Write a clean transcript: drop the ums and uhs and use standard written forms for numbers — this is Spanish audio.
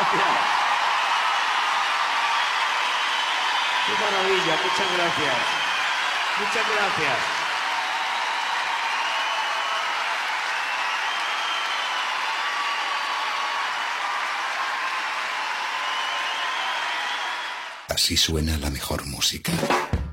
gracias. Qué maravilla, muchas gracias. Muchas gracias. Así suena la mejor música.